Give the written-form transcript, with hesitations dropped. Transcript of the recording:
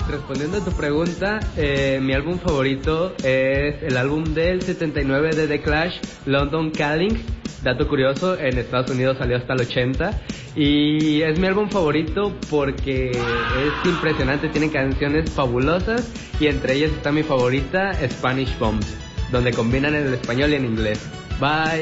respondiendo a tu pregunta, mi álbum favorito es el álbum del 79 de The Clash, London Calling. Dato curioso, en Estados Unidos salió hasta el 80 y es mi álbum favorito porque es impresionante, tiene canciones fabulosas y entre ellas está mi favorita, Spanish Bombs, donde combinan el español y en inglés. Bye.